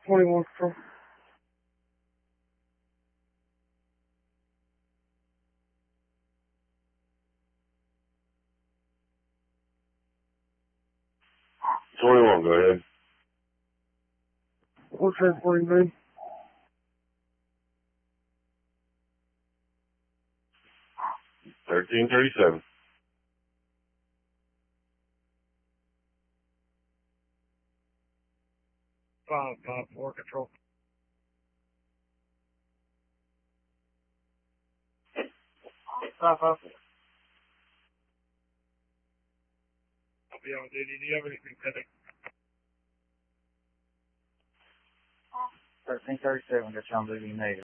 21 Control. Go ahead. What's transporting name? $13.37. 554 Control. 554. I'll be on duty. Do you have anything pending? 1337, got you on duty negative.